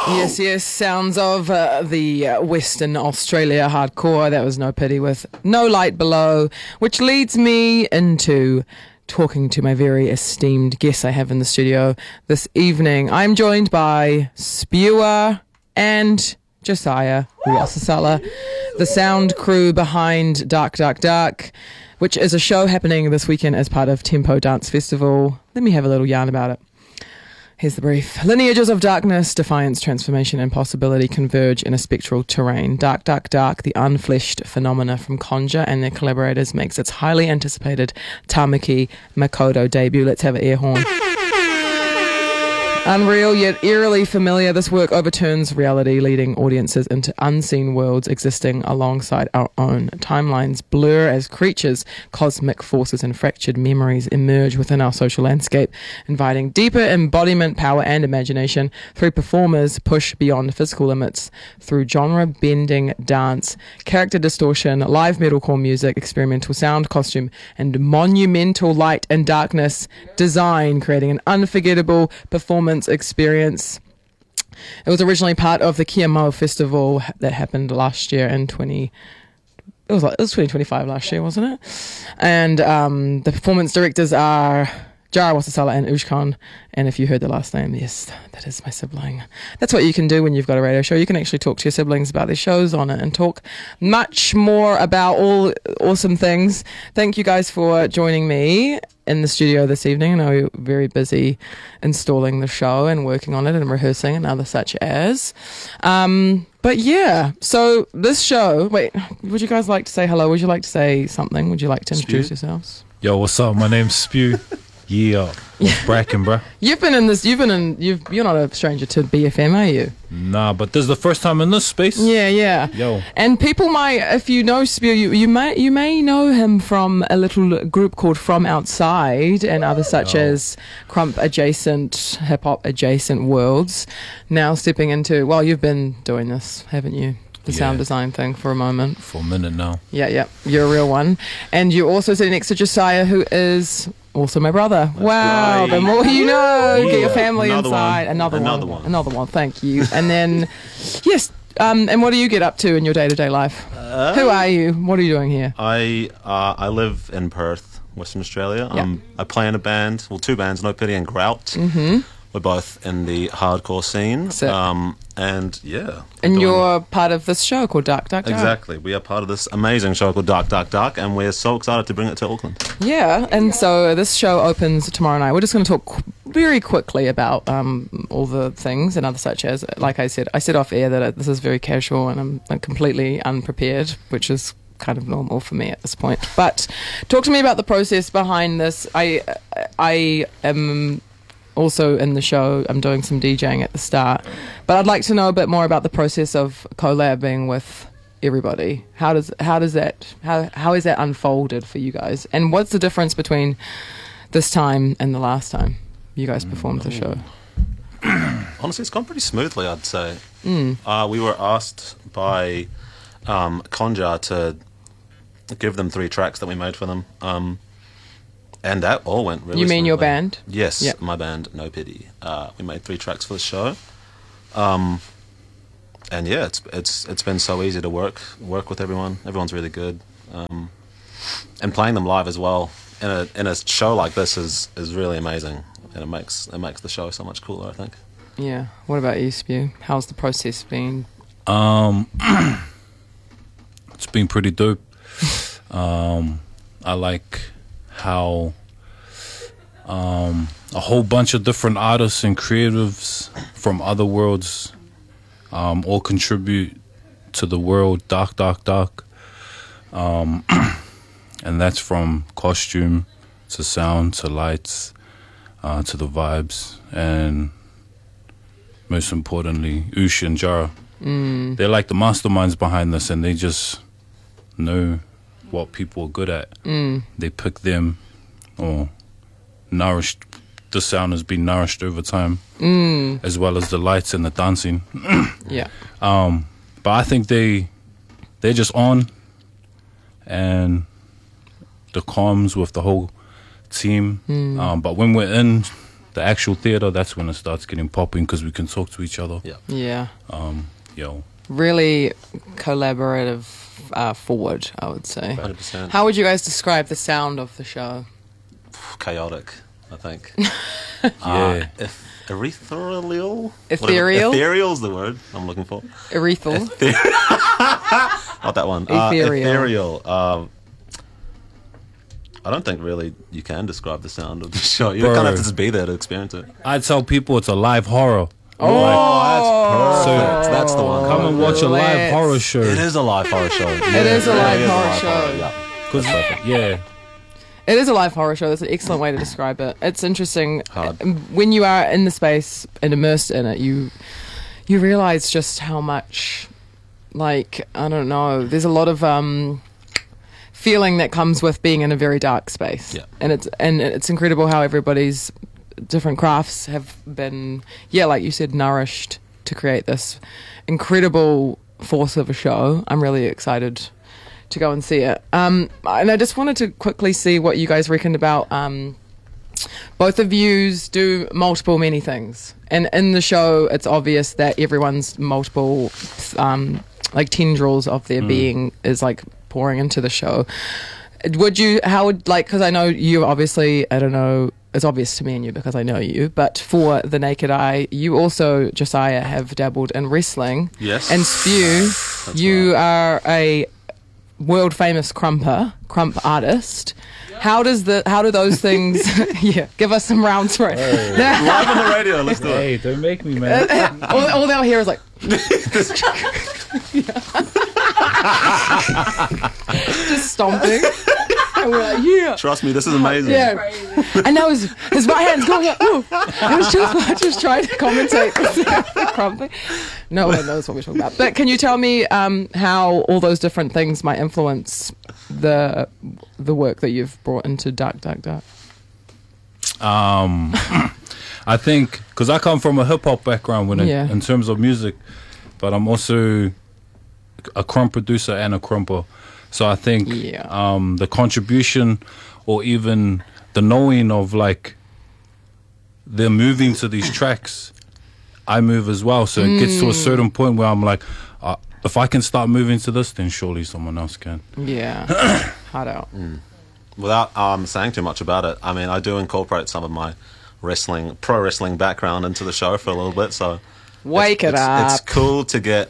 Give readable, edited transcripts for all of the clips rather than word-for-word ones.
Yes, yes, sounds of the Western Australia hardcore. That was No Pity with No Light Below, which leads me into talking to my very esteemed guest I have in the studio this evening. I'm joined by Spewer and Josiah Wasasala, the sound crew behind Dark Dark Dark, which is a show happening this weekend as part of Tempo Dance Festival. Let me have a little yarn about it. Here's the brief. Lineages of darkness, defiance, transformation, and possibility converge in a spectral terrain. Dark, Dark, Dark, the unfleshed phenomena from Conjure and their collaborators, makes its highly anticipated Tamaki Makoto debut. Let's have an air horn. Unreal yet eerily familiar, this work overturns reality, leading audiences into unseen worlds existing alongside our own. Timelines blur as creatures, cosmic forces and fractured memories emerge within our social landscape, inviting deeper embodiment, power and imagination. Through performers push beyond physical limits through genre-bending dance, character distortion, live metalcore music, experimental sound, costume and monumental light and darkness design, creating an unforgettable performance experience. It was originally part of the Kia Mau Festival that happened last year in 2025 last year, wasn't it? And the performance directors are Jara Wasasala and Ushkon. And if you heard the last name, yes, that is my sibling. That's what you can do when you've got a radio show. You can actually talk to your siblings about their shows on it and talk much more about all awesome things. Thank you guys for joining me in the studio this evening. I know you're very busy installing the show and working on it and rehearsing and other such as. But yeah, so this show, wait, would you guys like to say hello? Would you like to say something? Would you like to introduce yourselves? Yo, what's up? My name's Spew. Yeah, Bracken, bro. You're not a stranger to BFM, are you? Nah, but this is the first time in this space. Yeah. Yo. And people might, if you know Spew, you may know him from a little group called From Outside and others such as Crump adjacent, hip hop adjacent worlds. Now stepping into, well, you've been doing this, haven't you? The sound design thing for a moment. For a minute now. Yeah. You're a real one. And you're also sitting next to Josiah, who is also my brother. Wow, right. The more you know. Get your family inside. Another one. Thank you. And then, yes. And what do you get up to in your day-to-day life? Who are you? What are you doing here? I live in Perth, Western Australia. Yep. I play in a band, well, two bands, No Pity and Grout. Mm-hmm. We're both in the hardcore scene. Sick. And yeah. And you're part of this show called Dark Dark Dark. Exactly. We are part of this amazing show called Dark Dark Dark, and we're so excited to bring it to Auckland. Yeah, and so this show opens tomorrow night. We're just going to talk very quickly about all the things and other such as, like I said off air that this is very casual and I'm completely unprepared, which is kind of normal for me at this point. But talk to me about the process behind this. I am also in the show. I'm doing some DJing at the start, but I'd like to know a bit more about the process of collabing with everybody. How is that unfolded for you guys, and what's the difference between this time and the last time you guys performed the show? Honestly, it's gone pretty smoothly, I'd say. Mm. We were asked by Conjure to give them 3 tracks that we made for them. And that all went really You mean smoothly. your band? Yes, Yep. My band, No Pity. We made 3 tracks for the show. And yeah, it's been so easy to work with everyone. Everyone's really good. And playing them live as well in a show like this is really amazing. And it makes the show so much cooler, I think. Yeah. What about you, Spew? How's the process been? It's been pretty dope. I like how a whole bunch of different artists and creatives from other worlds all contribute to the world Dark Dark Dark, and that's from costume to sound to lights to the vibes, and most importantly Ush and Jara. They're like the masterminds behind this, and they just know what people are good at. They pick them, or nourished. The sound has been nourished over time, as well as the lights and the dancing. Yeah. But I think they're just on, and the comms with the whole team. But when we're in the actual theater, that's when it starts getting popping because we can talk to each other. Yeah. Yeah. Yo, Really collaborative forward, I would say. 100%. How would you guys describe the sound of the show? Chaotic, I think. yeah. Ethereal? Ethereal? Ethereal's the word I'm looking for. Ethereal? Not that one. Ethereal. Ethereal. I don't think really you can describe the sound of the show. You Bro. kind of have to just be there to experience it. I tell people it's a live horror. Oh, So- that's perfect. That's the one. Come and watch a live Let's- horror show. It is a live horror show. It is a live horror show. Yeah. 'Cause- yeah. It is a live horror show. That's an excellent way to describe it. It's interesting. Hard. When you are in the space and immersed in it, you realize just how much, like, I don't know, there's a lot of feeling that comes with being in a very dark space. Yeah. And it's incredible how everybody's different crafts have been, like you said, nourished to create this incredible force of a show. I'm really excited to go and see it. And I just wanted to quickly see what you guys reckoned about. Both of yous do many things. And in the show, it's obvious that everyone's multiple, like tendrils of their being is like pouring into the show. Because I know you obviously, I don't know, it's obvious to me and you because I know you, but for the naked eye, you also, Josiah, have dabbled in wrestling. Yes. And Spew, you are a world famous crump artist. How do those things give us some rounds for it. Live on the radio. Let's do it. Hey, don't make me, man. all they'll hear is like just stomping. And we're like, yeah. Trust me, this is amazing. Yeah. And now his right hand's going like, oh. It was just trying to commentate the crumping. No one knows what we're talking about. But can you tell me how all those different things might influence the work that you've brought into Dark? I think because I come from a hip hop background in terms of music, but I'm also a crump producer and a crumper. So I think the contribution or even the knowing of like they're moving to these tracks, I move as well. So it gets to a certain point where I'm like, if I can start moving to this, then surely someone else can. Yeah. Hard out. Without saying too much about it, I mean, I do incorporate some of my pro wrestling background into the show for a little bit. So Wake it up. It's cool to get.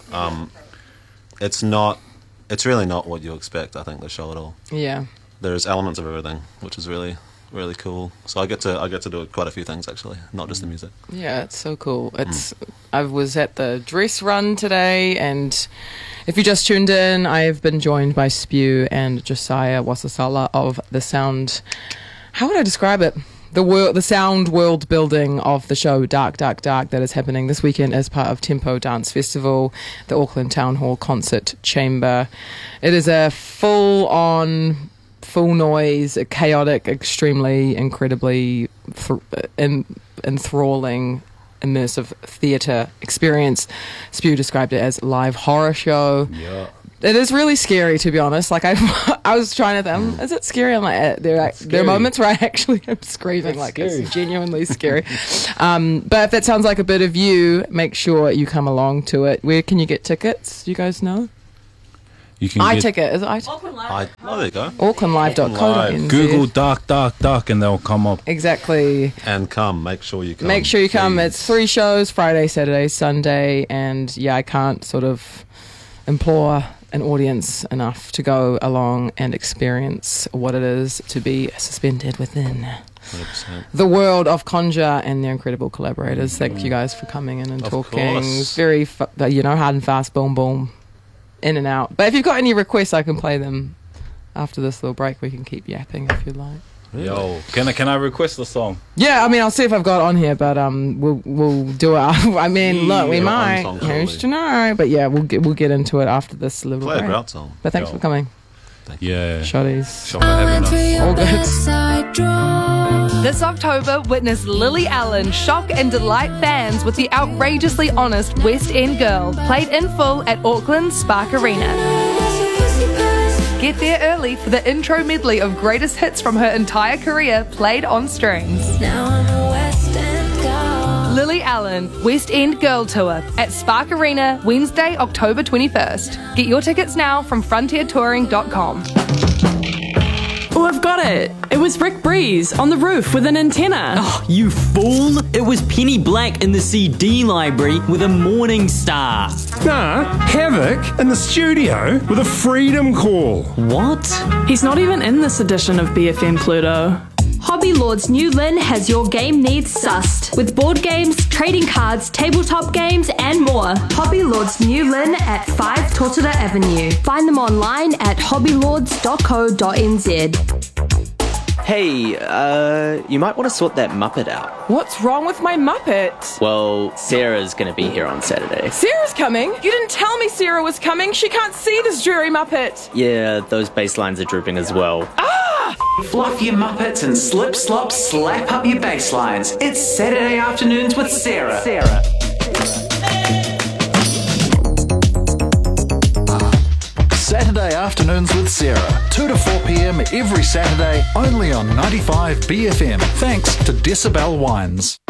It's really not what you expect. I think the show at all. Yeah. There's elements of everything, which is really, really cool. So I get to do quite a few things actually, not just the music. Yeah, it's so cool. I was at the dress run today, and if you just tuned in, I've been joined by Spew and Josiah Wasasala of the sound. How would I describe it? The sound world building of the show Dark that is happening this weekend as part of Tempo Dance Festival, the Auckland Town Hall Concert Chamber. It is a full noise, chaotic, extremely, incredibly enthralling, immersive theatre experience. Spew described it as live horror show. Yeah. It is really scary, to be honest. Like I was trying to think, is it scary? I'm like, there are moments where I actually am screaming, like scary. it's genuinely scary. But if that sounds like a bit of you, make sure you come along to it. Where can you get tickets? Do you guys know? You can iTicket. Is it iTicket? Auckland Live. There you go. AucklandLive.co.nz. Google Dark and they'll come up. Exactly. And make sure you come. Make sure you come. please. It's 3 shows, Friday, Saturday, Sunday. And I can't sort of implore an audience enough to go along and experience what it is to be suspended within 100%. the world of Conjure and their incredible collaborators. Thank you guys for coming in and Of talking. course. It's very, hard and fast, boom, boom, in and out. But if you've got any requests, I can play them after this little break. We can keep yapping if you'd like. Yo, can I request a song? Yeah, I mean, I'll see if I've got it on here, but we'll do it. I mean, look, we Yeah, might. song, Who's to probably. know? But yeah, we'll get into it after this little Play a break. grout song. But thanks Yo. for coming, Yeah. shotties. Show for having us. All good. This October, witness Lily Allen shock and delight fans with the outrageously honest West End Girl, played in full at Auckland Spark Arena. Get there early for the intro medley of greatest hits from her entire career played on strings. Now I'm a West Lily Allen, West End Girl Tour at Spark Arena, Wednesday, October 21st. Get your tickets now from frontiertouring.com. Oh, I've got it. It was Rick Breeze on the roof with an antenna. Oh, you fool! It was Penny Black in the CD library with a Morning Star. Nah, Havoc in the studio with a Freedom Call. What? He's not even in this edition of BFM Pluto. Hobby Lords New Lynn has your game needs sussed with board games, trading cards, tabletop games, and more. Hobby Lords New Lynn at 5 Tortota Avenue. Find them online at hobbylords.co.nz. Hey, you might want to sort that Muppet out. What's wrong with my Muppet? Well, Sarah's going to be here on Saturday. Sarah's coming? You didn't tell me Sarah was coming. She can't see this dreary Muppet. Yeah, those bass lines are drooping as well. Fluff your Muppets and slip, slop, slap up your bass lines. It's Saturday Afternoons with Sarah. Saturday Afternoons with Sarah, 2 to 4 p.m. every Saturday, only on 95 BFM. Thanks to Decibel Wines.